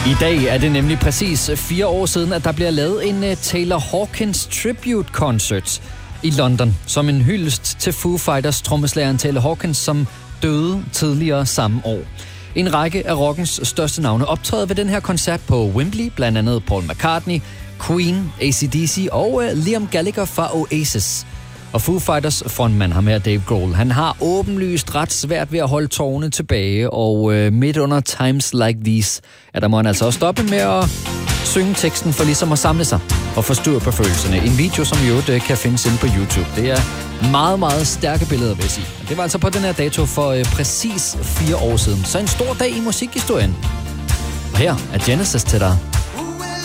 I dag er det nemlig præcis 4 år siden, at der bliver lavet en Taylor Hawkins Tribute Concert i London, som en hyldest til Foo Fighters trommeslageren Taylor Hawkins, som døde tidligere samme år. En række af rockens største navne optræder ved den her koncert på Wembley, blandt andet Paul McCartney, Queen, AC/DC og Liam Gallagher fra Oasis. Og Foo Fighters frontmand, ham her Dave Grohl, han har åbenlyst ret svært ved at holde tårerne tilbage, og midt under Times Like These, der må han altså også stoppe med at synge teksten for ligesom at samle sig og forstyrre på følelserne. En video, som jo kan findes inde på YouTube. Det er meget, meget stærke billeder, vil jeg sige. Det var altså på den her dato for præcis 4 år siden. Så en stor dag i musikhistorien. Og her er Genesis til dig.